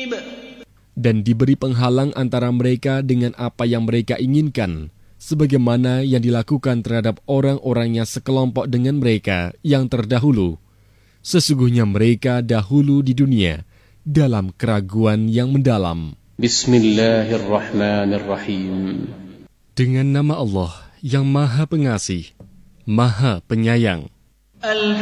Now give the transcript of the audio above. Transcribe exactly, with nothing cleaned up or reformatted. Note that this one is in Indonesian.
Dan diberi penghalang antara mereka dengan apa yang mereka inginkan, sebagaimana yang dilakukan terhadap orang-orang yang sekelompok dengan mereka yang terdahulu. Sesungguhnya mereka dahulu di dunia dalam keraguan yang mendalam. Bismillahirrahmanirrahim. Dengan nama Allah yang Maha Pengasih, Maha Penyayang.